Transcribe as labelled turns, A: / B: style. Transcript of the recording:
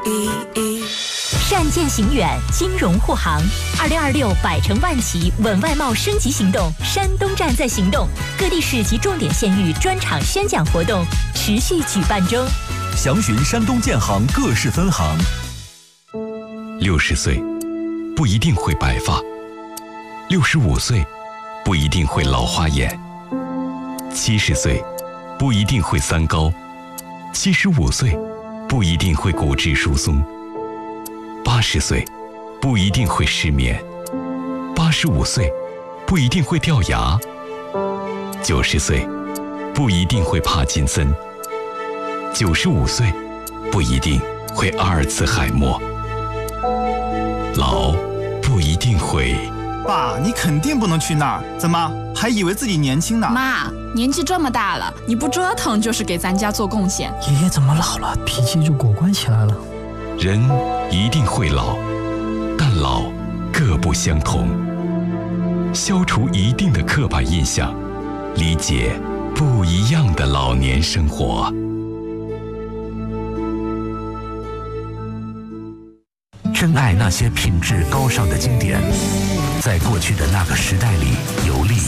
A: 善见行远，金融护航。2026百城万企稳外贸升级行动，山东站在行动，各地市及重点县域专场宣讲活动持续举办中。
B: 详询山东建行各市分行。
C: 60岁不一定会白发，65岁不一定会老花眼，70岁不一定会三高，75岁不一定会骨质疏松，80岁不一定会失眠，85岁不一定会掉牙，90岁不一定会帕金森，95岁不一定会阿尔茨海默，老不一定会。
D: 爸，你肯定不能去那儿，怎么还以为自己年轻呢？
E: 妈，年纪这么大了，你不折腾就是给咱家做贡献。
F: 爷爷怎么老了，脾气就果断起来了？
C: 人一定会老，但老各不相同。消除一定的刻板印象，理解不一样的老年生活。
G: 珍爱那些品质高尚的经典，在过去的那个时代里游历。